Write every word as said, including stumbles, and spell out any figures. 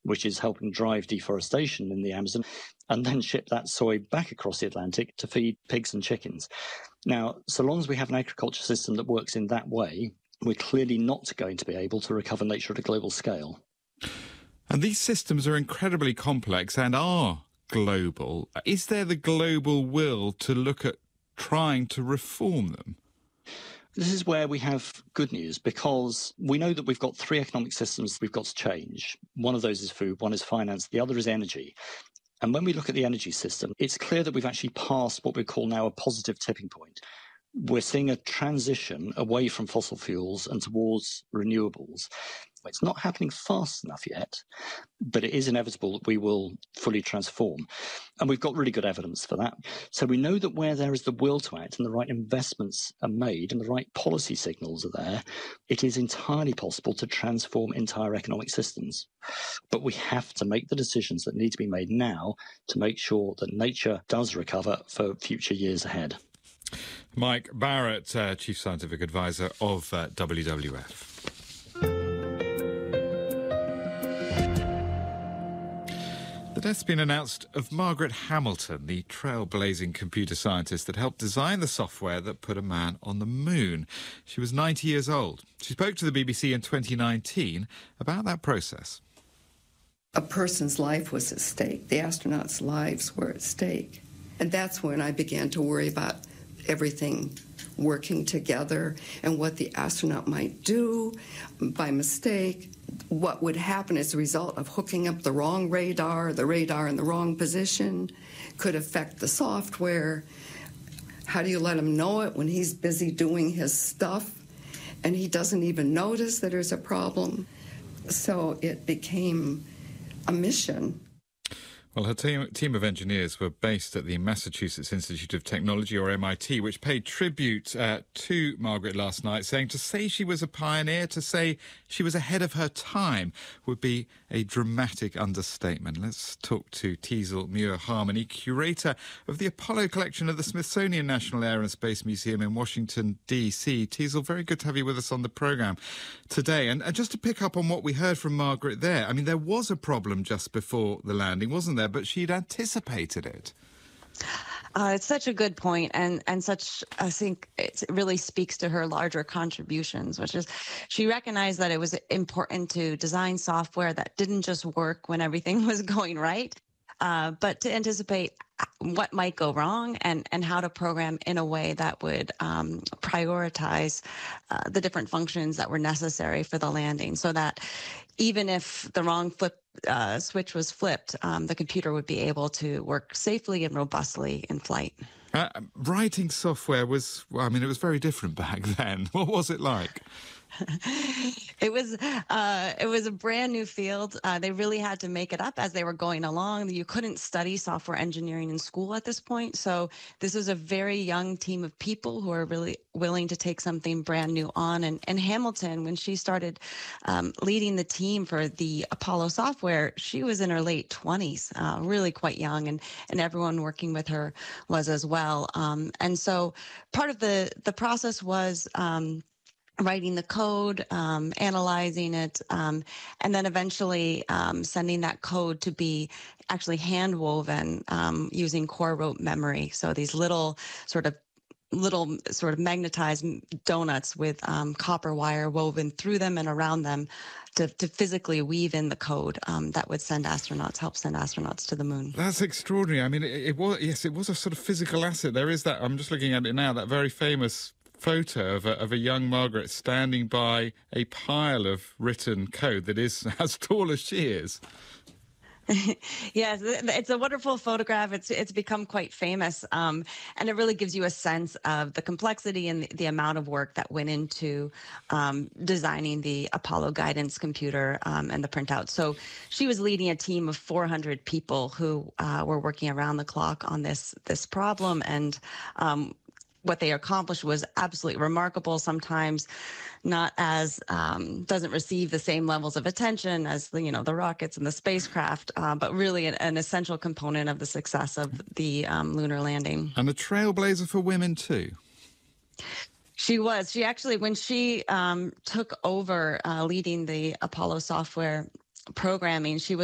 which is helping drive deforestation in the Amazon, and then ship that soy back across the Atlantic to feed pigs and chickens. Now, so long as we have an agriculture system that works in that way, we're clearly not going to be able to recover nature at a global scale. And these systems are incredibly complex and are global. Is there the global will to look at trying to reform them? This is where we have good news, because we know that we've got three economic systems we've got to change. One of those is food, one is finance, the other is energy. And when we look at the energy system, it's clear that we've actually passed what we call now a positive tipping point. We're seeing a transition away from fossil fuels and towards renewables. It's not happening fast enough yet, but it is inevitable that we will fully transform. And we've got really good evidence for that. So we know that where there is the will to act and the right investments are made and the right policy signals are there, it is entirely possible to transform entire economic systems. But we have to make the decisions that need to be made now to make sure that nature does recover for future years ahead. Mike Barrett, uh, Chief Scientific Advisor of uh, W W F. The death's been announced of Margaret Hamilton, the trailblazing computer scientist that helped design the software that put a man on the moon. She was ninety years old. She spoke to the B B C in twenty nineteen about that process. A person's life was at stake. The astronauts' lives were at stake. And that's when I began to worry about everything working together and what the astronaut might do by mistake, what would happen as a result of hooking up the wrong radar, the radar in the wrong position, could affect the software. How do you let him know it when he's busy doing his stuff and he doesn't even notice that there's a problem? So it became a mission. Well, her team, team of engineers were based at the Massachusetts Institute of Technology, or M I T, which paid tribute uh, to Margaret last night, saying to say she was a pioneer, to say she was ahead of her time, would be a dramatic understatement. Let's talk to Teasel Muir-Harmony, curator of the Apollo collection of the Smithsonian National Air and Space Museum in Washington, D C Teasel, very good to have you with us on the programme today. And, and just to pick up on what we heard from Margaret there, I mean, there was a problem just before the landing, wasn't there? But she'd anticipated it. Uh, it's such a good point, and and such, I think it really speaks to her larger contributions, which is she recognized that it was important to design software that didn't just work when everything was going right, uh, but to anticipate what might go wrong and, and how to program in a way that would um, prioritize uh, the different functions that were necessary for the landing, so that even if the wrong flip uh, switch was flipped, um, the computer would be able to work safely and robustly in flight. Uh, writing software was, well, I mean, it was very different back then. What was it like? It was uh, it was a brand new field. Uh, they really had to make it up as they were going along. You couldn't study software engineering in school at this point. So this was a very young team of people who are really willing to take something brand new on. And, and Hamilton, when she started um, leading the team for the Apollo software, she was in her late twenties, uh, really quite young. And, and everyone working with her was as well. Um, and so part of the, the process was um, writing the code, um, analyzing it, um, and then eventually um, sending that code to be actually hand woven um, using core rope memory. So these little sort of little sort of magnetized donuts with um, copper wire woven through them and around them to, to physically weave in the code um, that would send astronauts, help send astronauts to the moon. That's extraordinary. I mean, it, it was, yes, it was a sort of physical asset. There is that, I'm just looking at it now, that very famous photo of a, of a young Margaret standing by a pile of written code that is as tall as she is. Yes, it's a wonderful photograph. It's it's become quite famous, um, and it really gives you a sense of the complexity and the, the amount of work that went into um, designing the Apollo guidance computer um, and the printout. So she was leading a team of four hundred people who uh, were working around the clock on this this problem, and um, what they accomplished was absolutely remarkable. Sometimes not as, um, doesn't receive the same levels of attention as the, you know, the rockets and the spacecraft, uh, but really an, an essential component of the success of the um, lunar landing. And a trailblazer for women too. She was. She actually, when she um, took over uh, leading the Apollo software programming, she was